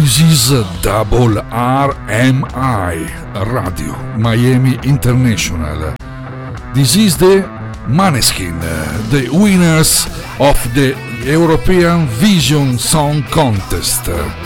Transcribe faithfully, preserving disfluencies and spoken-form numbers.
This is Double R M I Radio Miami International. This is the Maneskin, the winners of the European Vision Song Contest.